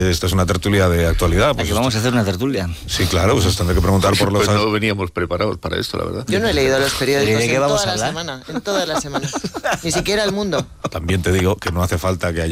Esta es una tertulia de actualidad. Pues Aquí vamos a hacer una tertulia. Sí, claro, pues os tendré que preguntar por los... Pues no veníamos preparados para esto, la verdad. Yo no he leído los periódicos ¿De qué en vamos toda a la hablar? semana, ni siquiera El Mundo. También te digo que no hace falta que haya